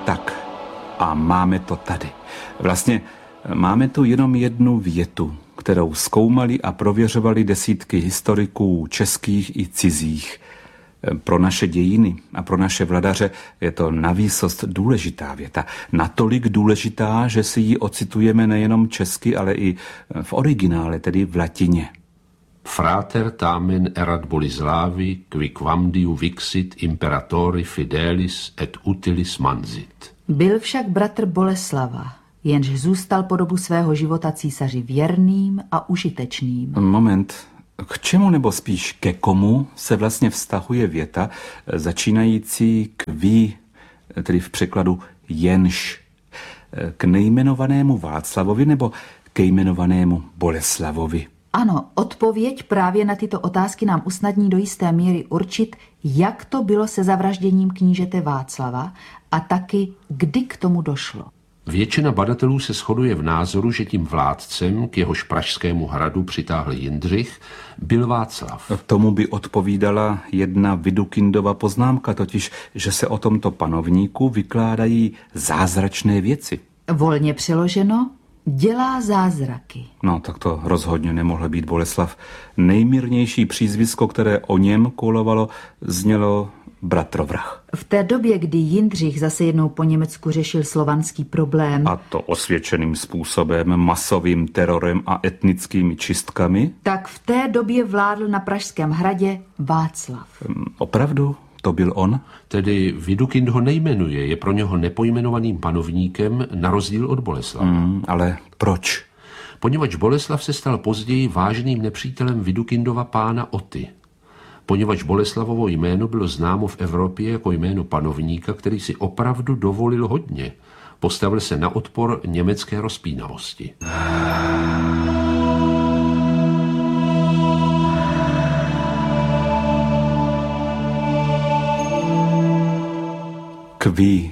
Tak a máme to tady. Vlastně máme tu jenom jednu větu, kterou zkoumali a prověřovali desítky historiků českých i cizích. Pro naše dějiny a pro naše vladaře je to navýsost důležitá věta. Natolik důležitá, že si ji ocitujeme nejenom česky, ale i v originále, tedy v latině. Frater tamen erat Bolislavi, qui quamdiu vixit imperatori fidelis et utilis mansit. Byl však bratr Boleslava, jenž zůstal po dobu svého života císaři věrným a užitečným. Moment. K čemu nebo spíš ke komu se vlastně vztahuje věta začínající kví, tedy v překladu jenž? K nejmenovanému Václavovi nebo ke jmenovanému Boleslavovi? Ano, odpověď právě na tyto otázky nám usnadní do jisté míry určit, jak to bylo se zavražděním knížete Václava a taky, kdy k tomu došlo. Většina badatelů se shoduje v názoru, že tím vládcem, k jehož pražskému hradu přitáhl Jindřich, byl Václav. Tomu by odpovídala jedna Vidukindova poznámka, totiž, že se o tomto panovníku vykládají zázračné věci. Volně přeloženo, dělá zázraky. No, tak to rozhodně nemohl být Boleslav. Nejmírnější přízvisko, které o něm kolovalo, znělo bratrovrah. V té době, kdy Jindřich zase jednou po Německu řešil slovanský problém, a to osvědčeným způsobem, masovým terorem a etnickými čistkami, tak v té době vládl na Pražském hradě Václav. Opravdu? To byl on? Tedy Vidukind ho nejmenuje, je pro něho nepojmenovaným panovníkem na rozdíl od Boleslava. Ale proč? Poněvadž Boleslav se stal později vážným nepřítelem Vidukindova pána Oty. Poněvadž Boleslavovo jméno bylo známo v Evropě jako jméno panovníka, který si opravdu dovolil hodně. Postavil se na odpor německé rozpínavosti. Kví.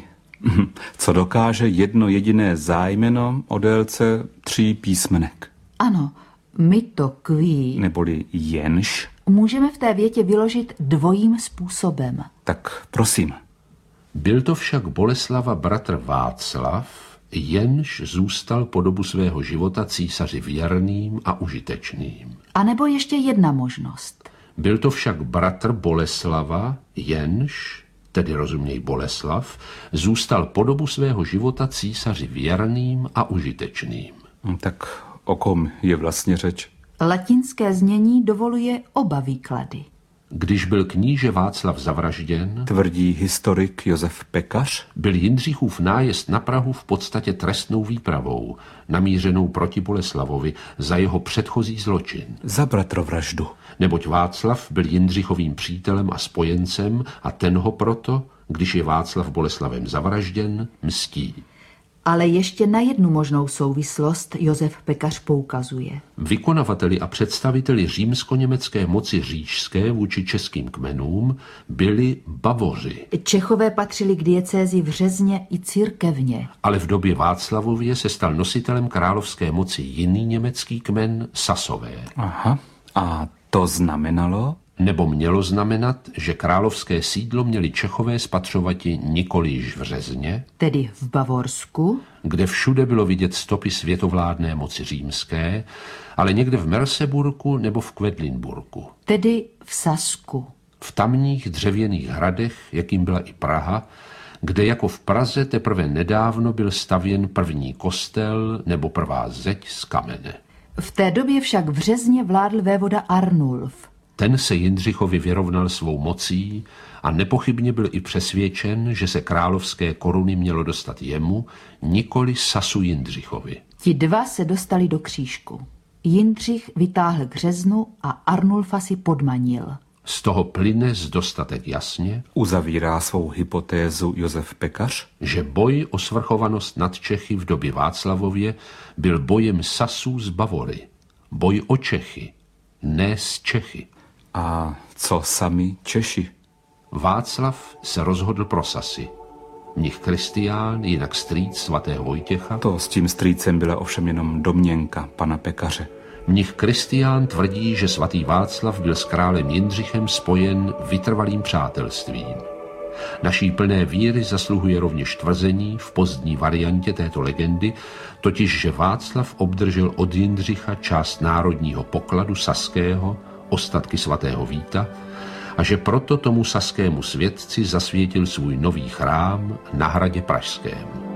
Co dokáže jedno jediné zájmeno o délce 3 písmenek. Ano, my to kví, neboli jenž, můžeme v té větě vyložit dvojím způsobem. Tak prosím. Byl to však Boleslava bratr Václav, jenž zůstal po dobu svého života císaři věrným a užitečným. A nebo ještě jedna možnost. Byl to však bratr Boleslava, jenž, tedy rozuměj Boleslav, zůstal po dobu svého života císaři věrným a užitečným. Tak o kom je vlastně řeč? Latinské znění dovoluje oba výklady. Když byl kníže Václav zavražděn, tvrdí historik Josef Pekař, byl Jindřichův nájezd na Prahu v podstatě trestnou výpravou, namířenou proti Boleslavovi za jeho předchozí zločin. Za bratrovraždu. Neboť Václav byl Jindřichovým přítelem a spojencem a ten ho proto, když je Václav Boleslavem zavražděn, mstí. Ale ještě na jednu možnou souvislost Josef Pekař poukazuje. Vykonavateli a představiteli římsko-německé moci říšské vůči českým kmenům byli Bavoři. Čechové patřili k diecézi vřezně i církevně. Ale v době Václavově se stal nositelem královské moci jiný německý kmen Sasové. Aha, a to znamenalo? Nebo mělo znamenat, že královské sídlo měli Čechové spatřovati nikoli již v Řezně, tedy v Bavorsku, kde všude bylo vidět stopy světovládné moci římské, ale někde v Merseburku nebo v Quedlinburgu, tedy v Sasku. V tamních dřevěných hradech, jakým byla i Praha, kde jako v Praze teprve nedávno byl stavěn první kostel nebo prvá zeď z kamene. V té době však v Řezně vládl vévoda Arnulf. Ten se Jindřichovi vyrovnal svou mocí a nepochybně byl i přesvědčen, že se královské koruny mělo dostat jemu, nikoli Sasu Jindřichovi. Ti dva se dostali do křížku. Jindřich vytáhl k Řeznu a Arnulfa si podmanil. Z toho plyne dostatek jasně, uzavírá svou hypotézu Josef Pekař, že boj o svrchovanost nad Čechy v době Václavově byl bojem Sasů z Bavory. Boj o Čechy, ne s Čechy. A co sami Češi? Václav se rozhodl pro Sasy. Mnich Kristián, jinak strýc svatého Vojtěcha. To s tím strýcem byla ovšem jenom domněnka pana Pekaře. Mnich Kristián tvrdí, že svatý Václav byl s králem Jindřichem spojen vytrvalým přátelstvím. Naší plné víry zasluhuje rovněž tvrzení v pozdní variantě této legendy, totiž že Václav obdržel od Jindřicha část národního pokladu saského, ostatky svatého Víta, a že proto tomu saskému světci zasvětil svůj nový chrám na hradě Pražském.